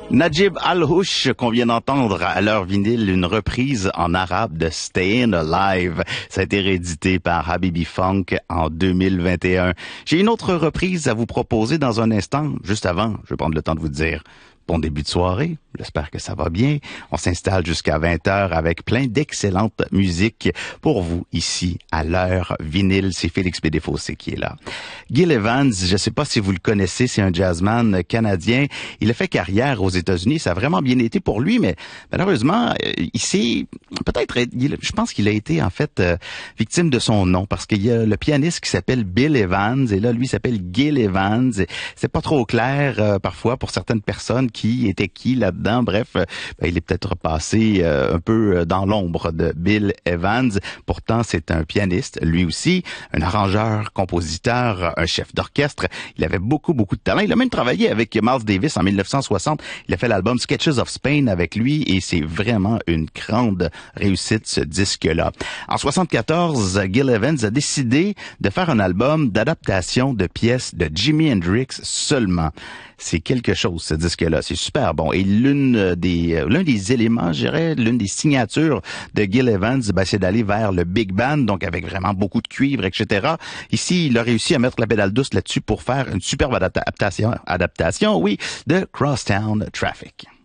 Najib Al-Houch, qu'on vient d'entendre à l'heure vinyle, une reprise en arabe de Stayin' Alive. Ça a été réédité par Habibi Funk en 2021. J'ai une autre reprise à vous proposer dans un instant. Juste avant, je vais prendre le temps de vous dire bon début de soirée. J'espère que ça va bien. On s'installe jusqu'à 20h avec plein d'excellentes musiques pour vous ici à l'heure vinyle. C'est Félix Bédéfossé qui est là. Gil Evans, je ne sais pas si vous le connaissez, c'est un jazzman canadien. Il a fait carrière aux États-Unis. Ça a vraiment bien été pour lui, mais malheureusement, il s'est je pense qu'il a été en fait victime de son nom parce qu'il y a le pianiste qui s'appelle Bill Evans et là, lui s'appelle Gil Evans. C'est pas trop clair parfois pour certaines personnes qui était qui là-dedans. Bref, il est peut-être passé un peu dans l'ombre de Bill Evans. Pourtant, c'est un pianiste, lui aussi, un arrangeur, compositeur, un chef d'orchestre. Il avait beaucoup de talent. Il a même travaillé avec Miles Davis en 1960. Il a fait l'album Sketches of Spain avec lui et c'est vraiment une grande réussite, ce disque-là. En 74, Gil Evans a décidé de faire un album d'adaptation de pièces de Jimi Hendrix seulement. C'est quelque chose, ce disque-là. C'est super bon. Et l'un des éléments, je dirais, l'une des signatures de Gil Evans, c'est d'aller vers le big band, donc avec vraiment beaucoup de cuivre, etc. Ici, il a réussi à mettre la pédale douce là-dessus pour faire une superbe adaptation, oui, de Crosstown Traffic.